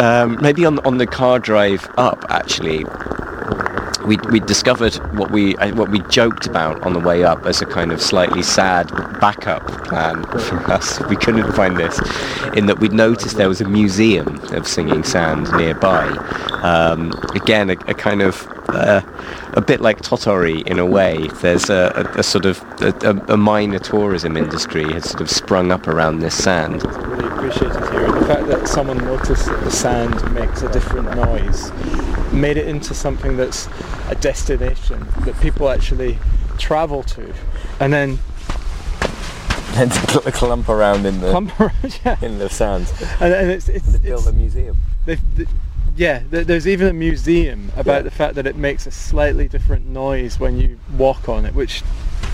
Maybe on the car drive up, actually, we discovered what we joked about on the way up as a kind of slightly sad backup plan for us. We couldn't find this, in that we'd noticed there was a museum of singing sand nearby. Again, a kind of a bit like Totori in a way. There's a sort of a minor tourism industry has sort of sprung up around this sand. It's really appreciated here. The fact that someone noticed that the sand makes a different noise made it into something that's a destination that people actually travel to, and then clump around in the yeah. in the sand. And it's built a museum. There's even a museum about the fact that it makes a slightly different noise when you walk on it, which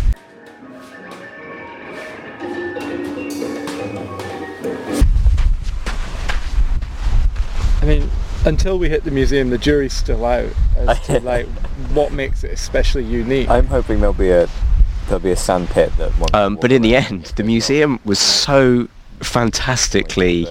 I mean, until we hit the museum, the jury's still out as to like what makes it especially unique. I'm hoping there'll be a sand pit that. But in the end, the museum was so fantastically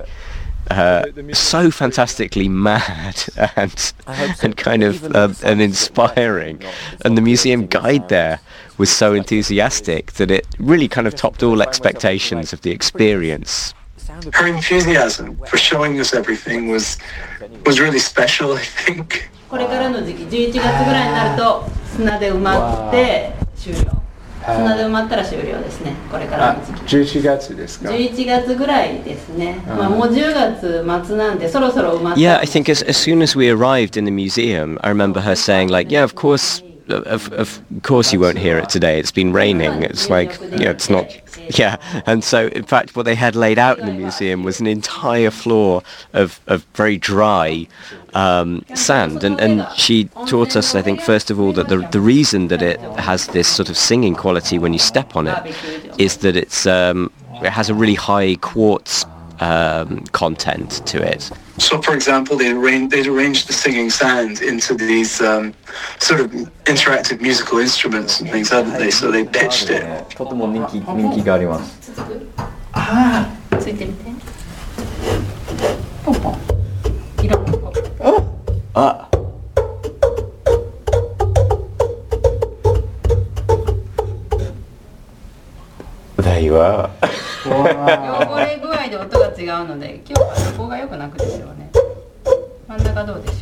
mad and kind of and inspiring, and the museum guide there was so enthusiastic that it really kind of topped all expectations of the experience. Her enthusiasm for showing us everything was really special, I think. これからの時期11月ぐらいになると砂で埋まって終了。砂で埋まったら終了ですね。これからの時期。 11月ですか 11月ぐらいですね。まあもう10月末なんでそろそろ埋まった。 Yeah, I think as soon as we arrived in the museum, I remember her saying like, yeah, of course you won't hear it today. It's been raining. It's like, it's not. Yeah, and so in fact what they had laid out in the museum was an entire floor of very dry sand, and she taught us, I think, first of all, that the reason that it has this sort of singing quality when you step on it is that it has a really high quartz content to it. So, for example, they'd arranged the singing sand into these sort of interactive musical instruments and things, hadn't they? So they pitched it. とても人気があります。 ああ、ついてみて。ポンポン。色ポンポン。 あ。There you are. 汚れ具合で音が違うので、今日はどこが良くなくでしょうね。真ん中どうでしょ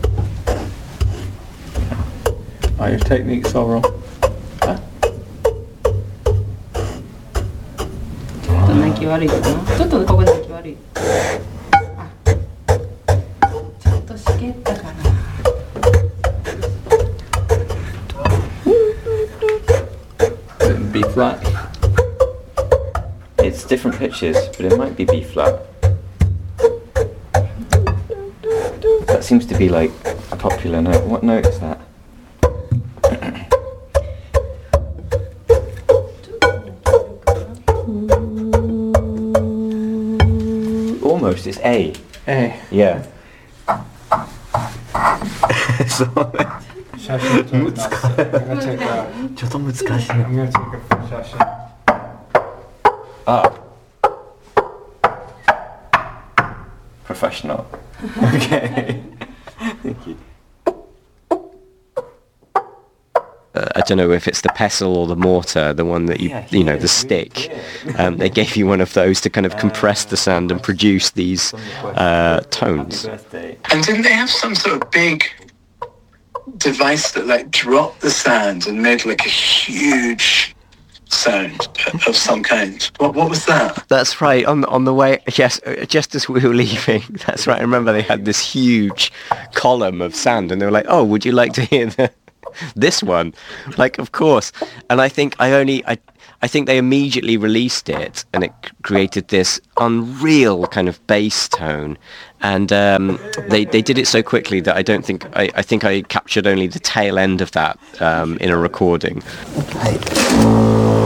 う。 Your technique's all wrong. ちょっと泣き悪いかな。ちょっとここ泣き悪い。あ、ちょっとしけったかな。 B flat. It's different pitches, but it might be B flat. That seems to be like a popular note. What note is that? Almost, it's A. A. Yeah. 写真撮ります。 ちょっと難しい。 I'm gonna take a 写真。 Ah. Professional. Okay. Thank you. I don't know if it's the pestle or the mortar, the one that the stick. They gave you one of those to kind of compress the sand and produce these tones. And didn't they have some sort of big device that like dropped the sand and made like a huge sound of some kind? What was that? That's right. On the way, yes, just as we were leaving. That's right. I remember they had this huge column of sand, and they were like, "Oh, would you like to hear this one?" Like, of course. And I think I think they immediately released it, and it created this unreal kind of bass tone. And they did it so quickly that I think I captured only the tail end of that in a recording. Right.